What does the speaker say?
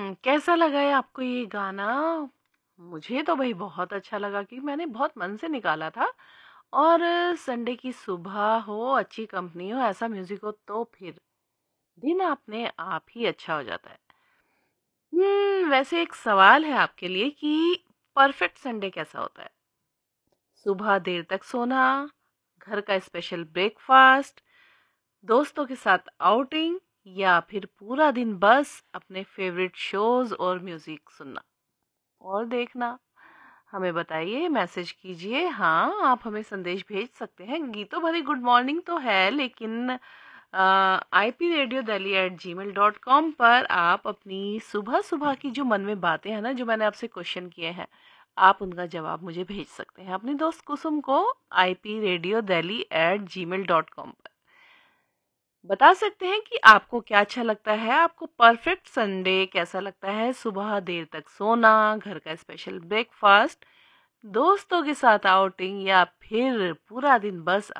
कैसा लगा है आपको ये गाना? मुझे तो भई बहुत अच्छा लगा कि मैंने बहुत मन से निकाला था और संडे की सुबह हो, अच्छी कंपनी हो, ऐसा म्यूज़िक हो तो फिर दिन अपने आप ही अच्छा हो जाता है। वैसे एक सवाल है आपके लिए कि परफेक्ट संडे कैसा होता है? सुबह देर तक सोना, घर का स्पेशल ब्रेकफास्ट, दोस्तों के साथ आउटिंग या फिर पूरा दिन बस अपने फेवरेट शोज और म्यूजिक सुनना और देखना। हमें बताइए, मैसेज कीजिए। हाँ, आप हमें संदेश भेज सकते हैं। गीतों भरी गुड मॉर्निंग तो है, लेकिन ipradiodelhi@gmail.com पर आप अपनी सुबह सुबह की जो मन में बातें हैं ना, जो मैंने आपसे क्वेश्चन किए हैं, आप उनका जवाब मुझे भेज सकते हैं अपनी दोस्त कुसुम को ipradiodelhi@gmail.com पर। बता सकते हैं कि आपको क्या अच्छा लगता है, आपको परफेक्ट संडे कैसा लगता है? सुबह देर तक सोना, घर का स्पेशल ब्रेकफास्ट, दोस्तों के साथ आउटिंग या फिर पूरा दिन बस